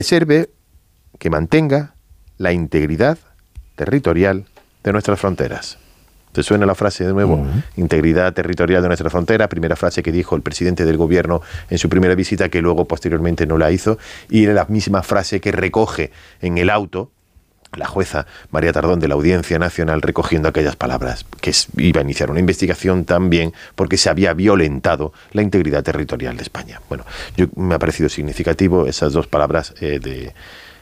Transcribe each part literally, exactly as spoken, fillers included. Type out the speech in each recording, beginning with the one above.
Preserve, que mantenga la integridad territorial de nuestras fronteras. ¿Te suena la frase de nuevo? Uh-huh. Integridad territorial de nuestra frontera, primera frase que dijo el presidente del gobierno en su primera visita, que luego posteriormente no la hizo, y era la misma frase que recoge en el auto la jueza María Tardón de la Audiencia Nacional, recogiendo aquellas palabras, que iba a iniciar una investigación también porque se había violentado la integridad territorial de España. Bueno, yo, me ha parecido significativo esas dos palabras eh, de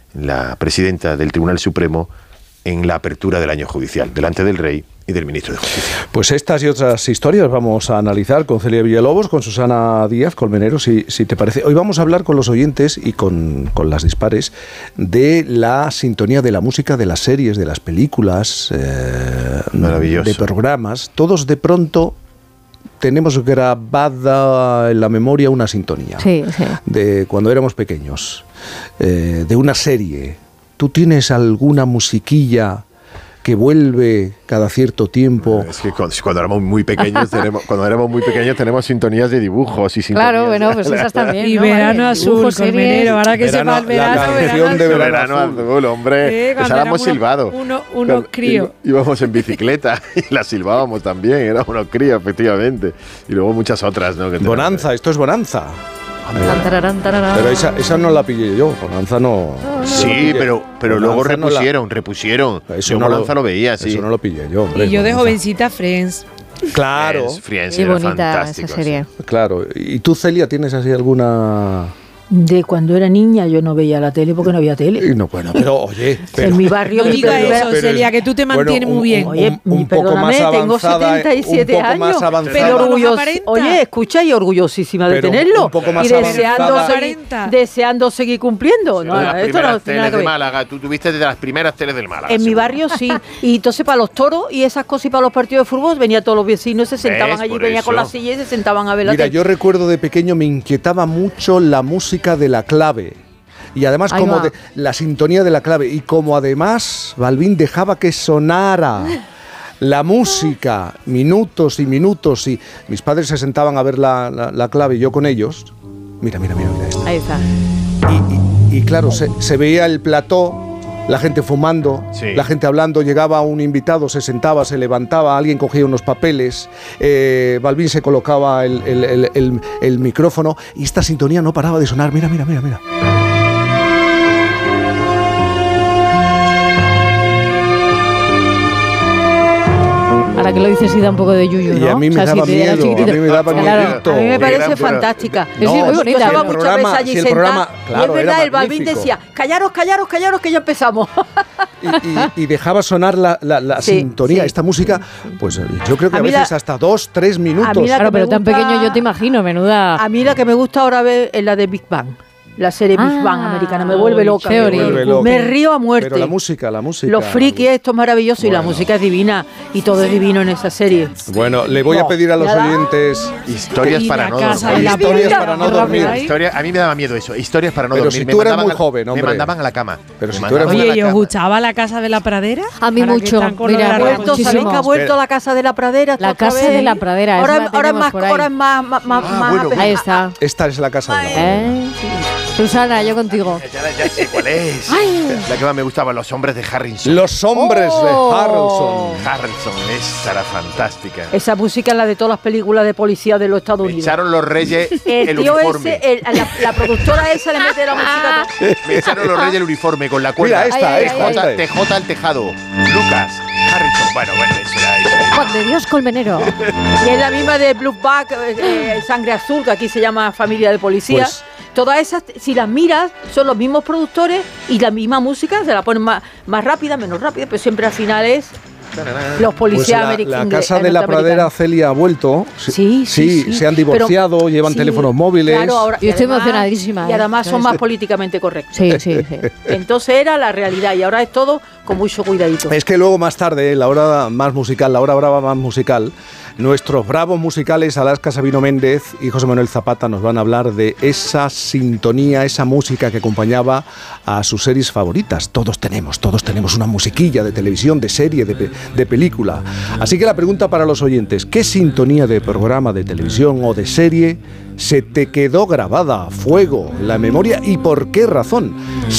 la presidenta del Tribunal Supremo en la apertura del año judicial, delante del rey y del ministro de Justicia. Pues estas y otras historias vamos a analizar con Celia Villalobos, con Susana Díaz Colmenero, si, si te parece. Hoy vamos a hablar con los oyentes y con, con las dispares de la sintonía de la música, de las series, de las películas, eh, de programas. Todos de pronto tenemos grabada en la memoria una sintonía, sí, sí. de cuando éramos pequeños, eh, de una serie. ¿Tú tienes alguna musiquilla que vuelve cada cierto tiempo? Es que cuando, cuando éramos muy pequeños tenemos, cuando éramos muy pequeños tenemos sintonías de dibujos y sintonías. Claro, bueno, pues esas también. Y ¿no? verano Vale, azul, Colmenero, ahora que verano, se va el verano, la canción verano, de verano, verano azul, azul hombre. Sí, esa la hemos uno, silbado. Uno, uno crío. Íbamos en bicicleta y la silbábamos también, era uno crío, efectivamente. Y luego muchas otras, ¿no? Que Bonanza, esto es Bonanza. Tararán, tararán. Pero esa, esa no la pillé yo, Bonanza no. no sí, no pero, pero luego repusieron, no la, repusieron. Eso yo no Bonanza lo, lo veía, sí. Eso no lo pillé yo, hombre. Y yo de Bonanza. jovencita, Friends. Claro. Friends, Friends Qué era bonita fantástico, esa serie. Sí. Claro. ¿Y tú, Celia, tienes así alguna...? De cuando era niña yo no veía la tele porque no había tele. No, bueno, pero oye... Pero, en mi barrio... No diga pero, eso, pero, Celia, que tú te mantienes bueno, un, muy bien. Un, Oye, un, un poco más tengo avanzada, setenta y siete un poco años, más avanzada. pero orgullosa. Oye, escucha, y orgullosísima de pero tenerlo. Un poco más y deseando avanzada. seguir, deseando seguir cumpliendo. Sí, no, de las esto no primeras tiene nada teles que de ver. Málaga, tú tuviste desde las primeras teles del Málaga. En mi seguro. barrio sí. Y entonces para los toros y esas cosas y para los partidos de fútbol venían todos los vecinos, se sentaban ¿Ves? allí, Por venían eso. con la silla y se sentaban a ver la Mira, tele. yo recuerdo de pequeño me inquietaba mucho la música de La Clave. Y además Ahí como va. de, la sintonía de La Clave. Y como además Balbín dejaba que sonara la música minutos y minutos. Y mis padres se sentaban a ver la, la, la Clave y yo con ellos. Mira, mira, mira, mira esto. Ahí está. Y, y, y claro, se, se veía el plató, la gente fumando, Sí. la gente hablando, llegaba un invitado, se sentaba, se levantaba, alguien cogía unos papeles, eh, Balbín se colocaba el, el, el, el, el micrófono y esta sintonía no paraba de sonar. Mira, mira, mira, mira. Ahora que lo dices sí da un poco de yuyu, ¿no? Y a mí me O sea, daba si te- era miedo, a chiquitito. mí me daba Claro. miedito. A mí me Qué parece gran programa. fantástica. Es No, muy Yo bonita. estaba el muchas programa- veces allí si el sentada programa- y claro, es verdad, era el Balbín magnífico. decía, callaros, callaros, callaros que ya empezamos. Y, y, y dejaba sonar la, la, la Sí, sintonía, sí. esta música, pues yo creo que a, A mí veces la- hasta dos, tres minutos. a mí la- Claro, que me pero tan gusta- pequeño yo te imagino, menuda. A mí la que me gusta ahora ver es la de Big Bang. La serie Big Ah, Bang americana, me vuelve loca. Theory. Me, Vuelve loca. me río a muerte. Pero la música, la música. Los frikis, esto es maravilloso y la Bueno. música es divina y todo es divino en esa serie. Bueno, le voy a pedir a los Nada. oyentes Historias Y para la no casa dormir. de la historias Biblia, para no rápido dormir. ahí. Historia, a mí me daba miedo eso, historias para no Pero dormir. si Me tú eras mandaban muy a- joven, hombre. Me mandaban a la cama. Pero Me si tú mandaban eras muy- a la Oye, ¿y os cama. gustaba la casa de la pradera? A mí Ahora que mucho. están con lo Mira, de la bueno, Vuelto, muchísimo. ¿sabéis que ha vuelto la casa de la pradera? La otra casa vez? de la pradera, esa Ahora, la ahora, es tenemos más, por ahí. ahora es más, más, más, Ah, más bueno. ape- Ahí está. Esta es la casa de la ¿Eh? Susana, yo contigo. Ya, ya sé cuál es. Ay. La que más me gustaba, Los hombres de Harrison. Los hombres Oh. de Harrelson. Harrison, esa era fantástica. Esa música es la de todas las películas de policía de los Estados Me Unidos. echaron los reyes El, el, tío uniforme. ese, el- la, la productora esa le mete la música. a todo. Me echaron los reyes el uniforme con la cuerda. Mira, esta, Ay, esta, ay, esta J, es. T J al tejado. Lucas, Harrison. Bueno, bueno, eso era eso. Juan de Dios Colmenero. Y es la misma de Blue Back, eh, eh, Sangre Azul, que aquí se llama Familia de Policía. Pues- Todas esas, si las miras, son los mismos productores y la misma música, se la ponen más, más rápida, menos rápida, pero siempre al final es los Pues policías la, americanos. la casa de la pradera, Celia, ha vuelto. Sí, sí, sí. se han divorciado, Pero- llevan sí, teléfonos móviles. Claro, ahora- Yo y estoy además- emocionadísima, Y ¿eh? además son Sí. más políticamente correctos. Sí, sí, sí. Entonces era la realidad y ahora es todo con mucho cuidadito. Es que luego más tarde, la hora más musical, la hora brava más musical, Nuestros bravos musicales Alaska Sabino Méndez y José Manuel Zapata nos van a hablar de esa sintonía, esa música que acompañaba a sus series favoritas. Todos tenemos, todos tenemos una musiquilla de televisión, de serie, de, de película. Así que la pregunta para los oyentes, ¿qué sintonía de programa de televisión o de serie se te quedó grabada a fuego en la memoria y por qué razón?